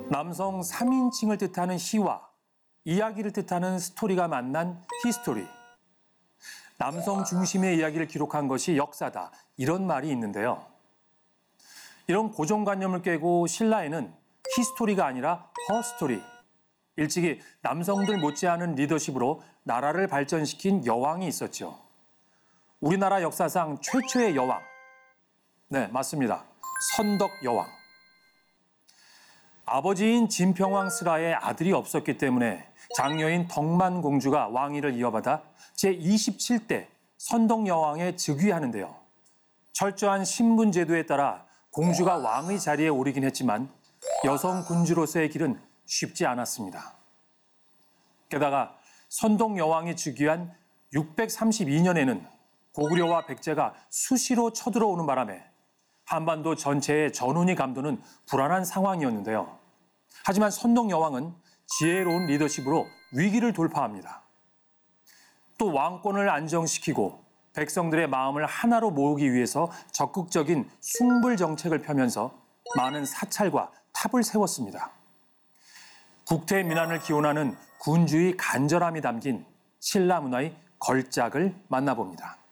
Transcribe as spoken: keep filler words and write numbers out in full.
남성 삼 인칭을 뜻하는 희와 이야기를 뜻하는 스토리가 만난 히스토리. 남성 중심의 이야기를 기록한 것이 역사다. 이런 말이 있는데요. 이런 고정관념을 깨고 신라에는 히스토리가 아니라 허스토리. 일찍이 남성들 못지않은 리더십으로 나라를 발전시킨 여왕이 있었죠. 우리나라 역사상 최초의 여왕. 네, 맞습니다. 선덕 여왕. 아버지인 진평왕 스라의 아들이 없었기 때문에 장녀인 덕만 공주가 왕위를 이어받아 제이십칠 대 선덕 여왕에 즉위하는데요. 철저한 신분 제도에 따라 공주가 왕의 자리에 오르긴 했지만 여성 군주로서의 길은 쉽지 않았습니다. 게다가 선덕 여왕이 즉위한 육백삼십이 년에는 고구려와 백제가 수시로 쳐들어오는 바람에 한반도 전체의 전운이 감도는 불안한 상황이었는데요. 하지만 선덕 여왕은 지혜로운 리더십으로 위기를 돌파합니다. 또 왕권을 안정시키고 백성들의 마음을 하나로 모으기 위해서 적극적인 숭불 정책을 펴면서 많은 사찰과 탑을 세웠습니다. 국태 민안을 기원하는 군주의 간절함이 담긴 신라 문화의 걸작을 만나봅니다.